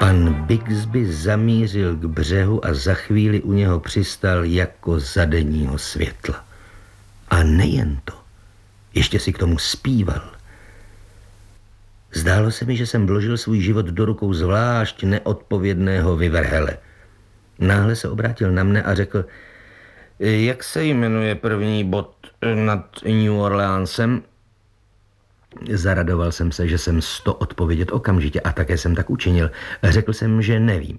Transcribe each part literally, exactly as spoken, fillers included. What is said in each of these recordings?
Pan Bigsby zamířil k břehu a za chvíli u něho přistal jako za denního světla. A nejen to, ještě si k tomu zpíval. Zdálo se mi, že jsem vložil svůj život do rukou zvlášť neodpovědného vyvrhele. Náhle se obrátil na mne a řekl: jak se jmenuje první bod nad New Orleansem? Zaradoval jsem se, že jsem sto odpovědět okamžitě a také jsem tak učinil. Řekl jsem, že nevím.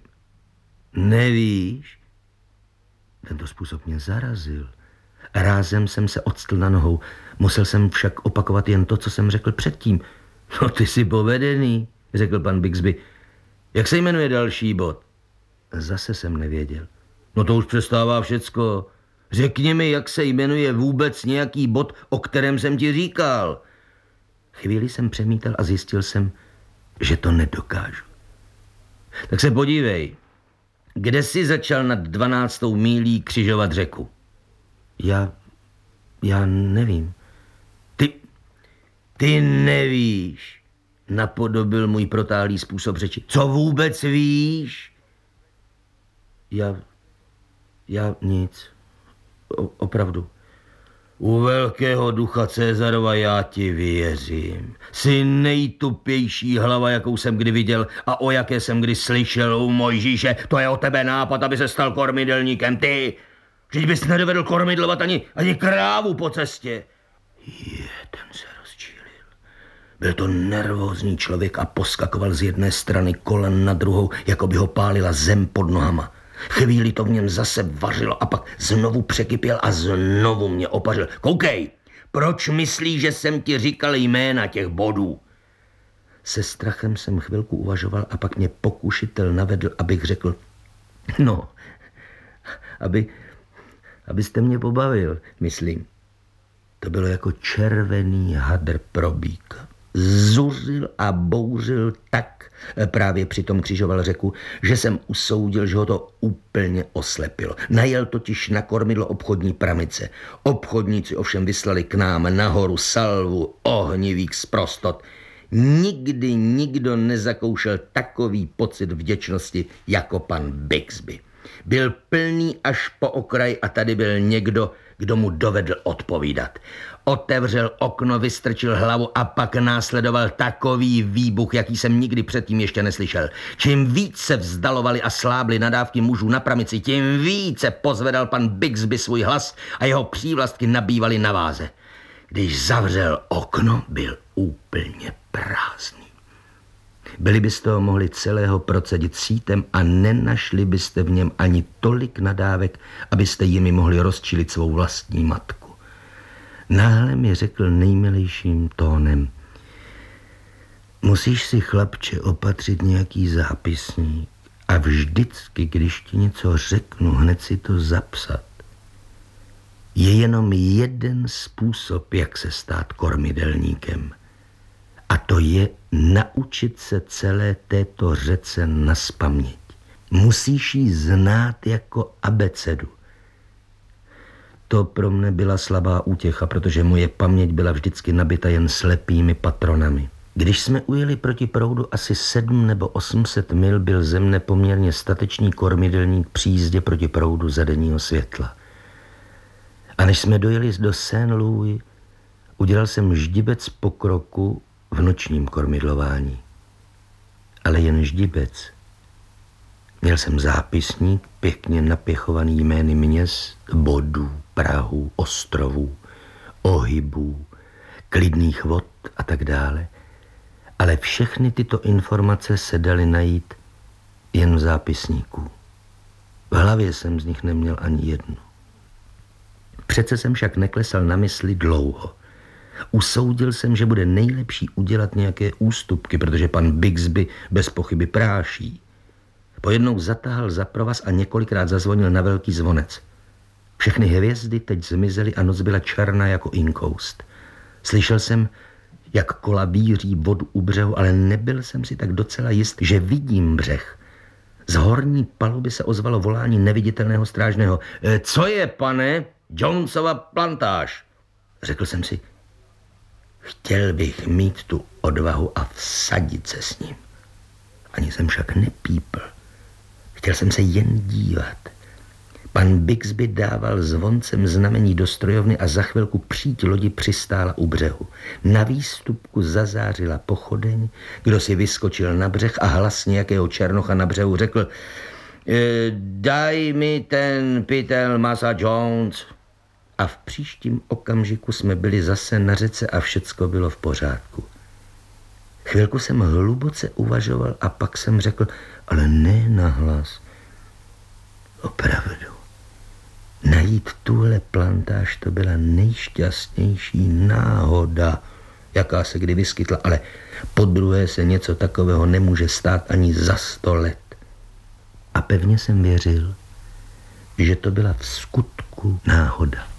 Nevíš? Tento způsob mě zarazil. Rázem jsem se odstl na nohou. Musel jsem však opakovat jen to, co jsem řekl předtím. No ty jsi povedený, řekl pan Bigsby. Jak se jmenuje další bod? Zase jsem nevěděl. No to už přestává všecko. Řekni mi, jak se jmenuje vůbec nějaký bod, o kterém jsem ti říkal. Chvíli jsem přemítal a zjistil jsem, že to nedokážu. Tak se podívej, kde jsi začal nad dvanáctou mílí křižovat řeku? Já, já nevím. Ty, ty nevíš, napodobil můj protálý způsob řeči. Co vůbec víš? Já, já nic, o, opravdu. U velkého ducha Cezarova já ti věřím. Jsi nejtupější hlava, jakou jsem kdy viděl a o jaké jsem kdy slyšel u Mojžíše. To je o tebe nápad, aby se stal kormidelníkem. Ty, vždyť bys nedovedl kormidlovat ani, ani krávu po cestě. Je, ten se rozčílil. Byl to nervózní člověk a poskakoval z jedné strany kolen na druhou, jako by ho pálila zem pod nohama. Chvíli to v něm zase vařilo a pak znovu překypěl a znovu mě opařil. Koukej, proč myslíš, že jsem ti říkal jména těch bodů? Se strachem jsem chvilku uvažoval a pak mě pokušitel navedl, abych řekl, no, aby, abyste mě pobavil, myslím. To bylo jako červený hadr pro býka. Zuřil a bouřil tak, právě přitom křižoval řeku, že jsem usoudil, že ho to úplně oslepilo. Najel totiž na kormidlo obchodní pramice. Obchodníci ovšem vyslali k nám nahoru salvu ohnivých sprostot. Nikdy nikdo nezakoušel takový pocit vděčnosti jako pan Bigsby. Byl plný až po okraj a tady byl někdo, kdo mu dovedl odpovídat. Otevřel okno, vystrčil hlavu a pak následoval takový výbuch, jaký jsem nikdy předtím ještě neslyšel. Čím víc se vzdalovali a slábli nadávky mužů na pramici, tím více pozvedal pan Bigsby svůj hlas a jeho přívlastky nabývaly na váze. Když zavřel okno, byl úplně prázdný. Byli byste ho mohli celého procedit sítem a nenašli byste v něm ani tolik nadávek, abyste jimi mohli rozčilit svou vlastní matku. Náhle mi řekl nejmilejším tónem: musíš si, chlapče, opatřit nějaký zápisník a vždycky, když ti něco řeknu, hned si to zapsat. Je jenom jeden způsob, jak se stát kormidelníkem. A to je naučit se celé této řece nazpaměť. Musíš ji znát jako abecedu. To pro mne byla slabá útěcha, protože moje paměť byla vždycky nabita jen slepými patronami. Když jsme ujeli proti proudu asi sedm nebo osmset mil, byl ze mne poměrně statečný kormidelník při jízdě proti proudu za denního světla. A než jsme dojeli do Saint-Louis, udělal jsem ždibec pokroku v nočním kormidlování. Ale jen ždibec. Měl jsem zápisník pěkně napěchovaný jmény měst, bodů, prahů, ostrovů, ohybů, klidných vod a tak dále. Ale všechny tyto informace se daly najít jen v zápisníku. V hlavě jsem z nich neměl ani jednu. Přece jsem však neklesal na mysli dlouho. Usoudil jsem, že bude nejlepší udělat nějaké ústupky, protože pan Bigsby bez pochyby práší. Pojednou zatáhl za provaz a několikrát zazvonil na velký zvonec. Všechny hvězdy teď zmizely a noc byla černá jako inkoust. Slyšel jsem, jak kola bíří vodu u břehu, ale nebyl jsem si tak docela jist, že vidím břeh. Z horní paluby se ozvalo volání neviditelného strážného. E, co je, pane? Jonesova plantáž. Řekl jsem si, chtěl bych mít tu odvahu a vsadit se s ním. Ani jsem však nepípl. Chtěl jsem se jen dívat. Pan Bixby dával zvoncem znamení do strojovny a za chvilku příď lodi přistála u břehu. Na výstupku zazářila pochodeň, kdo si vyskočil na břeh a hlas nějakého černocha na břehu řekl: e, daj mi ten pytel masa Jones. A v příštím okamžiku jsme byli zase na řece a všecko bylo v pořádku. Chvilku jsem hluboce uvažoval a pak jsem řekl, ale ne nahlas. Opravdu. Najít tuhle plantáž, to byla nejšťastnější náhoda, jaká se kdy vyskytla, ale podruhé se něco takového nemůže stát ani za sto let. A pevně jsem věřil, že to byla v skutku náhoda.